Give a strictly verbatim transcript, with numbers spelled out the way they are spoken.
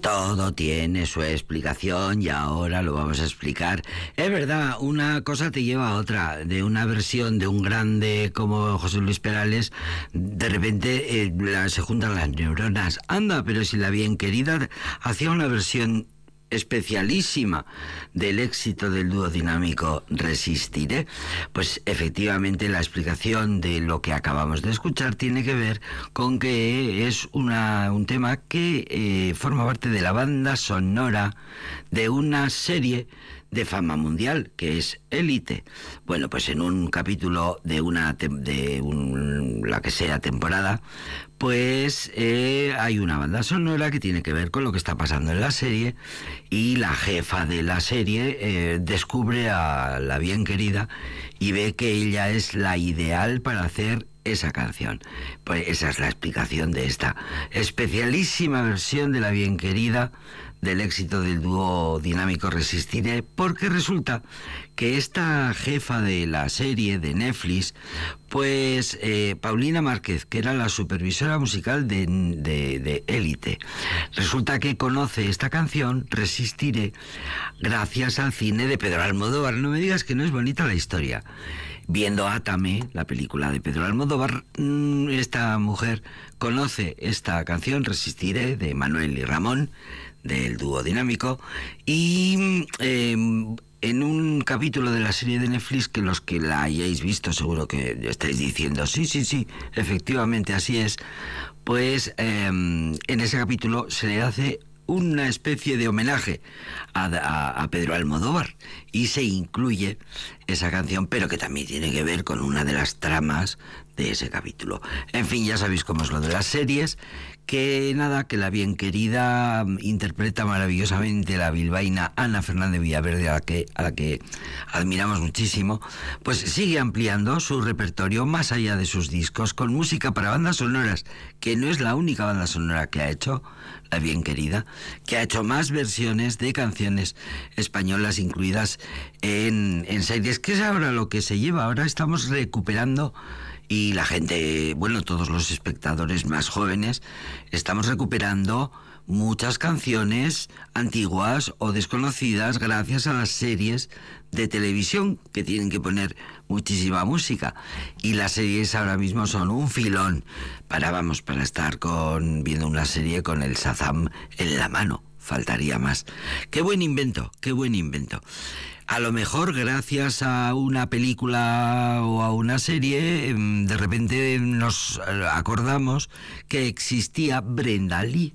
Todo tiene su explicación y ahora lo vamos a explicar. Es verdad, una cosa te lleva a otra. De una versión de un grande como José Luis Perales, de repente eh, la, se juntan las neuronas. Anda, pero si la bien querida hacía una versión especialísima del éxito del dúo dinámico Resistiré, pues efectivamente la explicación de lo que acabamos de escuchar tiene que ver con que es una, un tema que eh, forma parte de la banda sonora de una serie de fama mundial, que es Élite. Bueno, pues en un capítulo de una de un, la que sea temporada, pues eh, hay una banda sonora que tiene que ver con lo que está pasando en la serie, y la jefa de la serie eh, descubre a la bien querida y ve que ella es la ideal para hacer esa canción. Pues esa es la explicación de esta especialísima versión de la bien querida del éxito del dúo dinámico Resistiré, porque resulta que esta jefa de la serie de Netflix, pues eh, Paulina Márquez, que era la supervisora musical de, de, de Élite, resulta que conoce esta canción, Resistiré, gracias al cine de Pedro Almodóvar. No me digas que no es bonita la historia. Viendo Átame, la película de Pedro Almodóvar, esta mujer conoce esta canción, Resistiré, de Manuel y Ramón, del dúo dinámico, y eh, en un capítulo de la serie de Netflix, que los que la hayáis visto seguro que estáis diciendo sí, sí, sí, efectivamente así es, pues eh, en ese capítulo se le hace una especie de homenaje a, a, a Pedro Almodóvar y se incluye esa canción, pero que también tiene que ver con una de las tramas de ese capítulo. En fin, ya sabéis cómo es lo de las series, que nada, que la bien querida interpreta maravillosamente la bilbaína Ana Fernández Villaverde, a la que, a la que admiramos muchísimo, pues sigue ampliando su repertorio más allá de sus discos con música para bandas sonoras, que no es la única banda sonora que ha hecho la bien querida, que ha hecho más versiones de canciones españolas incluidas en, en series, que es ahora lo que se lleva. Ahora estamos recuperando, y la gente, bueno, todos los espectadores más jóvenes, estamos recuperando muchas canciones antiguas o desconocidas gracias a las series de televisión, que tienen que poner muchísima música, y las series ahora mismo son un filón para, vamos, para estar con viendo una serie con el Shazam en la mano. Faltaría más. Qué buen invento, qué buen invento. A lo mejor gracias a una película o a una serie, de repente nos acordamos que existía Brenda Lee.